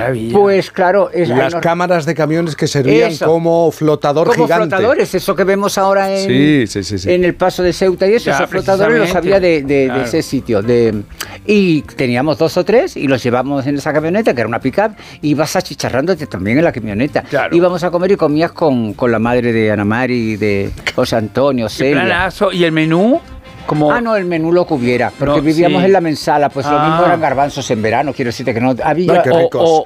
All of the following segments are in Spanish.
maravilla. Pues claro, las cámaras de camiones que servían como flotador gigante. Como flotadores, eso que vemos ahora en el paso de Ceuta y eso, esos flotadores los había de ese sitio. Y teníamos 2 o 3 y los llevamos en esa camioneta, que era una pick-up, y ibas achicharrándote también en la camioneta. Claro. Íbamos a comer y comías con la madre de Ana Mari, de José Antonio, Celia. Planazo. ¿Y el menú? No, el menú lo que hubiera, porque vivíamos en la Mensala, pues lo mismo eran garbanzos en verano, quiero decirte que no había... Ay, qué ricos.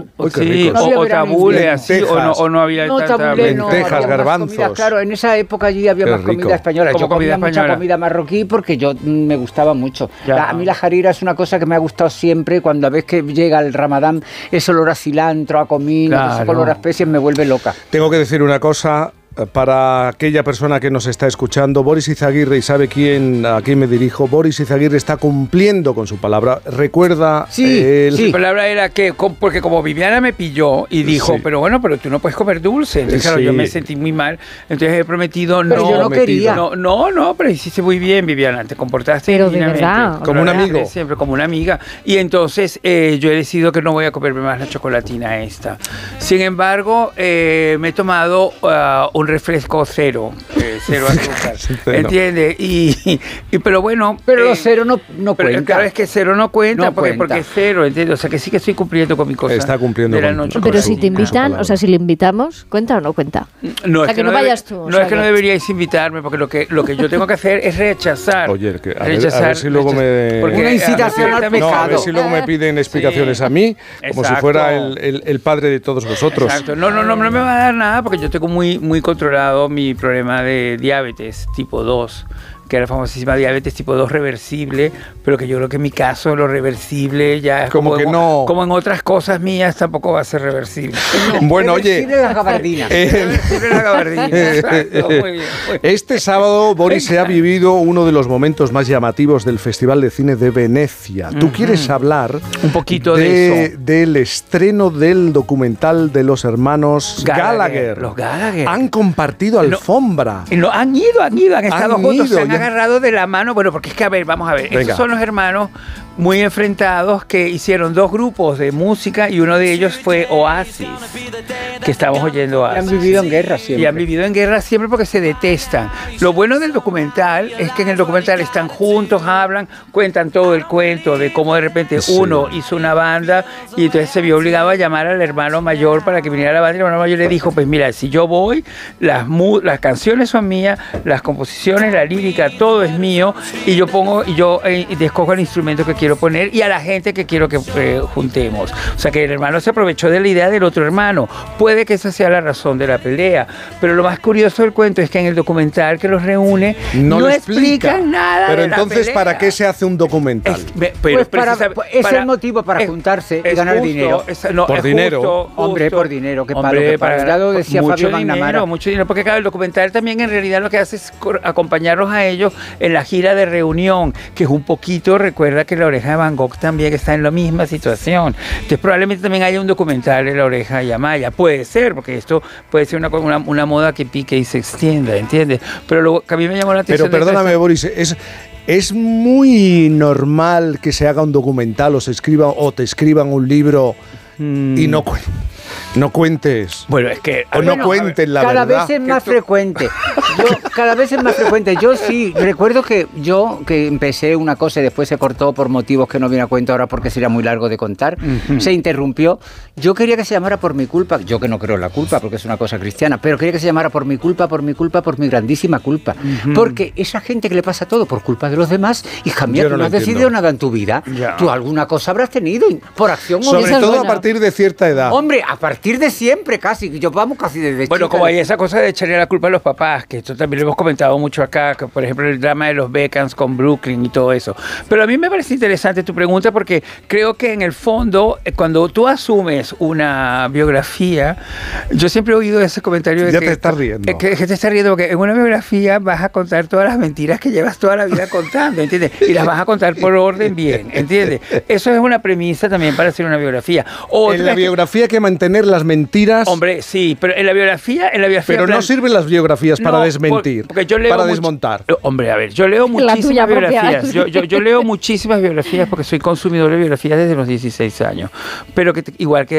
O tabule, así, o no había tanta... Lentejas, garbanzos. Comida, claro, en esa época allí había más comida española. Yo comía mucha comida marroquí porque me gustaba mucho. A mí la jarira es una cosa que me ha gustado siempre, cuando a veces que llega el Ramadán, ese olor a cilantro, a comino, ese olor a especies me vuelve loca. Tengo que decir una cosa... Para aquella persona que nos está escuchando, Boris Izaguirre, y sabe a quién me dirijo, Boris Izaguirre está cumpliendo con su palabra. Recuerda... Su palabra era que, porque como Viviana me pilló y dijo, pero tú no puedes comer dulce. Entonces, claro, yo me sentí muy mal. Entonces he prometido pero yo no quería. No, pero hiciste muy bien, Viviana. Te comportaste pero de verdad. Como una amiga. Siempre como una amiga. Y entonces yo he decidido que no voy a comerme más la chocolatina esta. Sin embargo, me he tomado un refresco cero azúcar, ¿entiendes? Pero bueno... Pero los cero no cuenta. Claro, es que cero no cuenta, porque es cero, ¿entiendes? O sea, que sí que estoy cumpliendo con mi cosa. Está cumpliendo de la noche. Pero si te invitan, o sea, si le invitamos, ¿cuenta o no cuenta? No, o sea, que no vayas tú. No es que no deberíais invitarme, porque lo que yo tengo que hacer es rechazar. Oye, a ver si luego me... Una incitación al pecado. A ver si luego me piden explicaciones a mí, como si fuera el padre de todos vosotros. Exacto. No me va a dar nada, porque yo tengo muy controlado mi problema de diabetes tipo 2, que era la famosísima diabetes tipo 2 reversible, pero que yo creo que en mi caso lo reversible ya es como en otras cosas mías tampoco va a ser reversible. Bueno, oye... la gabardina. Exacto, muy bien. Este sábado, Boris, se ha vivido uno de los momentos más llamativos del Festival de Cine de Venecia. Tú quieres hablar un poquito de eso, del estreno del documental de los hermanos Gallagher. Los Gallagher. Han compartido alfombra. Han estado juntos, se han agarrado de la mano, porque es que, vamos a ver, estos son los hermanos muy enfrentados que hicieron 2 grupos de música y uno de ellos fue Oasis, que estamos oyendo Oasis. Y han vivido en guerra siempre. Y han vivido en guerra siempre porque se detestan. Lo bueno del documental es que en el documental están juntos, hablan, cuentan todo el cuento de cómo de repente uno hizo una banda y entonces se vio obligado a llamar al hermano mayor para que viniera a la banda, y el hermano mayor le dijo, pues mira, si yo voy, las canciones son mías, las composiciones, la lírica, todo es mío, y yo escojo el instrumento que quiero poner y a la gente que quiero que juntemos. O sea que el hermano se aprovechó de la idea del otro hermano. Puede que esa sea la razón de la pelea, pero lo más curioso del cuento es que en el documental que los reúne no explican nada. Pero de entonces, la pelea. ¿para qué se hace un documental? Es el motivo para juntarse y ganar dinero. Por dinero. Hombre, por dinero. Que para el lado decía Fabio Magnamara. Mucho dinero, porque claro, el documental también en realidad lo que hace es acompañarlos a ellos en la gira de reunión, que es un poquito, recuerda que La Oreja de Van Gogh también está en la misma situación. Entonces probablemente también haya un documental de La Oreja de Amaya. Puede ser, porque esto puede ser una moda que pique y se extienda, ¿entiendes? Pero lo que a mí me llamó la atención... Pero perdóname, Boris, es muy normal que se haga un documental o te escriban un libro y no cuentes. Bueno, es que... no cuenten la verdad. Cada vez es más frecuente. Cada vez es más frecuente. Yo sí, recuerdo que empecé una cosa y después se cortó por motivos que no viene a cuento ahora porque sería muy largo de contar. Se interrumpió. Yo quería que se llamara Por mi culpa. Yo que no creo en la culpa porque es una cosa cristiana, pero quería que se llamara Por mi culpa, por mi grandísima culpa. Porque esa gente que le pasa todo por culpa de los demás, hija mía, tú no has decidido nada en tu vida. Ya. Tú alguna cosa habrás tenido por acción o sobre todo a partir de cierta edad. Hombre, a partir de siempre casi. Yo vamos casi desde Bueno, como hay esa cosa de echarle la culpa a los papás, que esto también lo hemos comentado mucho acá, que por ejemplo el drama de los Beckhams con Brooklyn y todo eso. Pero a mí me parece interesante tu pregunta porque creo que en el fondo, cuando tú asumes una biografía, yo siempre he oído ese comentario de ya te estás riendo. Que te estás riendo porque en una biografía vas a contar todas las mentiras que llevas toda la vida contando, ¿entiendes? Y las vas a contar por orden bien, ¿entiendes? Eso es una premisa también para hacer una biografía. En la biografía hay que mantener las mentiras. Hombre, sí, pero en la biografía pero no sirven las biografías para desmentir, porque yo leo para desmontar. Hombre, a ver, yo leo muchísimas biografías. Yo leo muchísimas biografías porque soy consumidor de biografías desde los 16 años. Pero que igual que